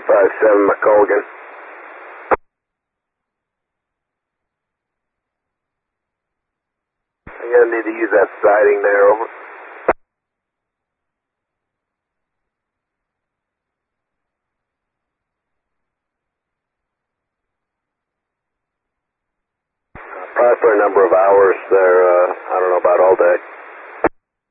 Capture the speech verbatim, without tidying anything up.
five seven McColgan. I'm going to need to use that siding there, over. Probably for a number of hours there, uh, I don't know about all day.